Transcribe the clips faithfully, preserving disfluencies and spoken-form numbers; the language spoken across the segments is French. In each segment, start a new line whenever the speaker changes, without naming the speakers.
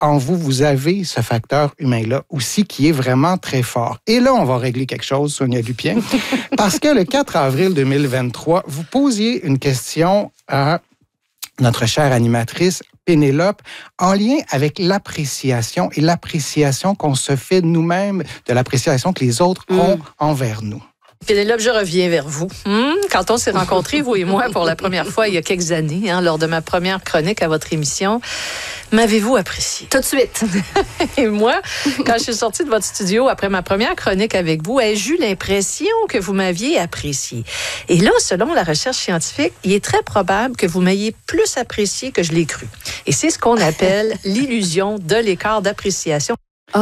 en vous, vous avez ce facteur humain-là aussi qui est vraiment très fort. Et là, on va régler quelque chose, Sonia Lupien, parce que le quatre avril deux mille vingt-trois, vous posiez une question à notre chère animatrice Pénélope, en lien avec l'appréciation et l'appréciation qu'on se fait nous-mêmes, de l'appréciation que les autres ont mmh. envers nous.
Pénélope, je reviens vers vous. Hum, quand on s'est rencontrés, vous et moi, pour la première fois il y a quelques années, hein, lors de ma première chronique à votre émission, m'avez-vous apprécié? Tout de suite. Et moi, quand je suis sortie de votre studio après ma première chronique avec vous, ai-je eu l'impression que vous m'aviez apprécié? Et là, selon la recherche scientifique, il est très probable que vous m'ayez plus apprécié que je l'ai cru. Et c'est ce qu'on appelle l'illusion de l'écart d'appréciation.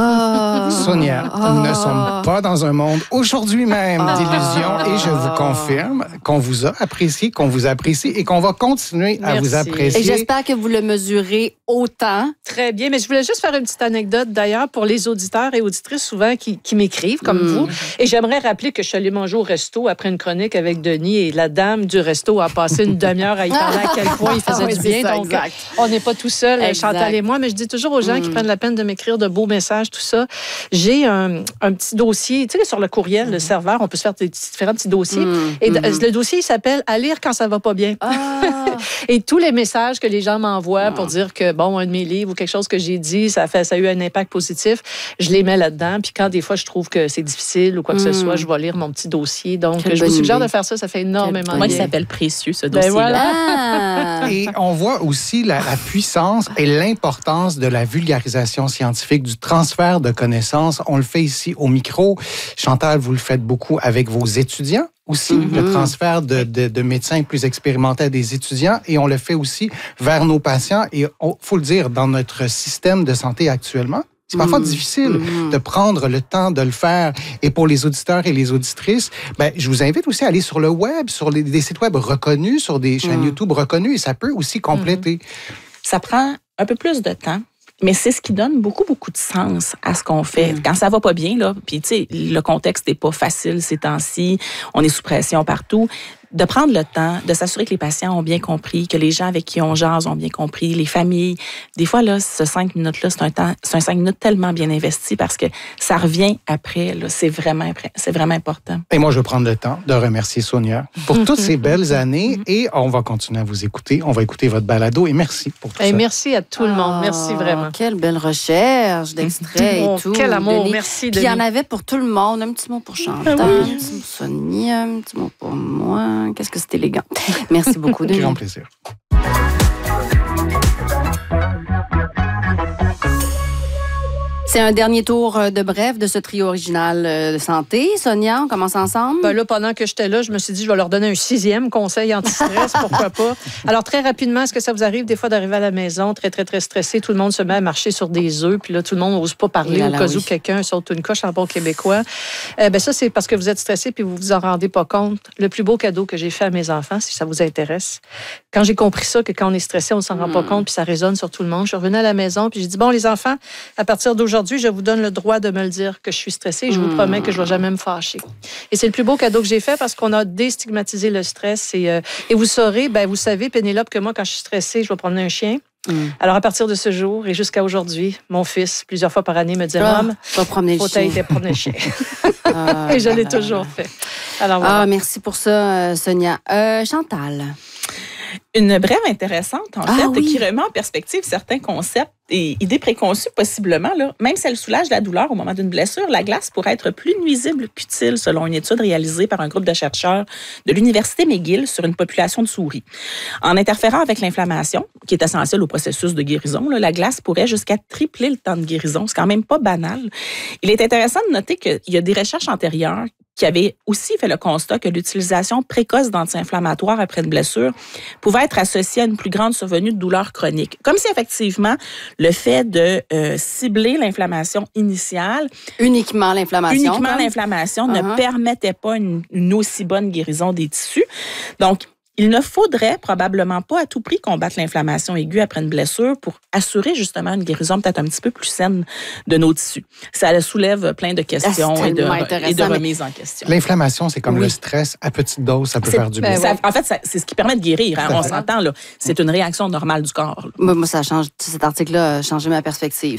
Oh. Sonia, oh. nous ne sommes pas dans un monde aujourd'hui même oh. d'illusions et je vous confirme qu'on vous a apprécié, qu'on vous apprécie et qu'on va continuer
Merci.
à vous apprécier.
Et j'espère que vous le mesurez autant.
Très bien, mais je voulais juste faire une petite anecdote d'ailleurs pour les auditeurs et auditrices souvent qui, qui m'écrivent comme mm. vous. Et j'aimerais rappeler que je suis allée manger au resto après une chronique avec Denis et la dame du resto a passé une demi-heure à y parler à quel point il faisait oui, du bien. Ça, donc, exact. On n'est pas tout seul, exact. Chantal et moi, mais je dis toujours aux gens mm. qui prennent la peine de m'écrire de beaux messages, tout ça. J'ai un, un petit dossier, tu sais, sur le courriel, mm. le serveur, on peut se faire des différents petits dossiers. Mm. Et mm-hmm. le dossier, il s'appelle « À lire quand ça va pas bien ah. ». Et tous les messages que les gens m'envoient ah. pour dire que, bon, un de mes livres ou quelque chose que j'ai dit, ça, fait, ça a eu un impact positif, je les mets là-dedans. Puis quand des fois, je trouve que c'est difficile ou quoi que mm. ce soit, je vais lire mon petit dossier. Donc, Quelle je vous suggère idée. de faire ça. Ça fait énormément
Moi,
bien.
il s'appelle précieux, ce dossier-là.
Ben voilà.
Et on voit aussi la, la puissance et l'importance de la vulgarisation scientifique, du transfert de connaissances. On le fait ici au micro. Chantal, vous le faites beaucoup avec vos étudiants aussi, mm-hmm. le transfert de, de, de médecins plus expérimentés à des étudiants, et on le fait aussi vers nos patients. Et il faut le dire, dans notre système de santé actuellement, c'est parfois mmh. difficile mmh. de prendre le temps de le faire. Et pour les auditeurs et les auditrices, ben, je vous invite aussi à aller sur le web, sur les, des sites web reconnus, sur des chaînes mmh. YouTube reconnues, et ça peut aussi compléter.
Mmh. Ça prend un peu plus de temps. Mais c'est ce qui donne beaucoup, beaucoup de sens à ce qu'on fait. Mmh. Quand ça va pas bien, là, puis tu sais, le contexte n'est pas facile ces temps-ci, on est sous pression partout, de prendre le temps, de s'assurer que les patients ont bien compris, que les gens avec qui on jase ont bien compris, les familles. Des fois, là, ce cinq minutes-là, c'est un temps, c'est un cinq minutes tellement bien investi parce que ça revient après, là, c'est vraiment, c'est vraiment important.
Et moi, je vais prendre le temps de remercier Sonia pour toutes ces belles années et on va continuer à vous écouter. On va écouter votre balado et merci pour tout
et
ça.
Merci à tout le monde.
Oh,
merci vraiment.
Quelle belle recherche d'extraits
oh,
et tout.
Quel amour,
Denis.
merci.
Puis il y en avait pour tout le monde. Un petit mot pour Chantal, ah oui. un petit mot pour Sonia, un petit mot pour moi. Qu'est-ce que c'est élégant. Merci beaucoup, Denis.
Grand plaisir.
C'est un dernier tour de bref de ce trio original de santé. Sonia, on commence ensemble?
Ben là, pendant que j'étais là, je me suis dit, je vais leur donner un sixième conseil anti-stress, pourquoi pas. Alors, très rapidement, est-ce que ça vous arrive des fois d'arriver à la maison très, très, très stressé, tout le monde se met à marcher sur des œufs, puis là, tout le monde n'ose pas parler au cas où oui. quelqu'un saute une coche en bon québécois? Euh, ben ça, c'est parce que vous êtes stressé puis vous vous en rendez pas compte. Le plus beau cadeau que j'ai fait à mes enfants, si ça vous intéresse, quand j'ai compris ça, que quand on est stressé, on s'en mmh. rend pas compte, puis ça résonne sur tout le monde, je suis revenue à la maison, puis j'ai dit, bon, les enfants, à partir d'aujourd'hui, Aujourd'hui, je vous donne le droit de me le dire que je suis stressée et je vous mmh. promets que je ne vais jamais me fâcher. Et c'est le plus beau cadeau que j'ai fait parce qu'on a déstigmatisé le stress. Et, euh, et vous saurez, ben, vous savez, Pénélope, que moi, quand je suis stressée, je vais promener un chien. Mmh. Alors, à partir de ce jour et jusqu'à aujourd'hui, mon fils, plusieurs fois par année, me dit oh, « Maman, il faut t'aider à promener le chien. Ah, » Et je l'ai toujours fait. Alors, voilà.
Ah, merci pour ça, Sonia. Euh, Chantal.
Une brève intéressante, en
ah,
fait,
oui.
qui remet en perspective certains concepts et idées préconçues, possiblement. Là. Même si elle soulage la douleur au moment d'une blessure, la glace pourrait être plus nuisible qu'utile, selon une étude réalisée par un groupe de chercheurs de l'Université McGill sur une population de souris. En interférant avec l'inflammation, qui est essentielle au processus de guérison, là, la glace pourrait jusqu'à tripler le temps de guérison. C'est quand même pas banal. Il est intéressant de noter qu'il y a des recherches antérieures qui avait aussi fait le constat que l'utilisation précoce d'anti-inflammatoires après une blessure pouvait être associée à une plus grande survenue de douleurs chroniques. Comme si, effectivement, le fait de euh, cibler l'inflammation initiale...
Uniquement l'inflammation.
Uniquement comme... l'inflammation uh-huh. ne permettait pas une, une aussi bonne guérison des tissus. Donc, il ne faudrait probablement pas à tout prix combattre l'inflammation aiguë après une blessure pour assurer justement une guérison peut-être un petit peu plus saine de nos tissus. Ça soulève plein de questions
ah,
et, de, et de remises en question.
L'inflammation, c'est comme
oui.
le stress. À petite dose, ça peut faire du bien.
Ça, en fait, ça, c'est ce qui permet de guérir. Hein, on s'entend, là. C'est une réaction normale du corps.
Moi, moi, ça change, cet article-là a changé ma perspective.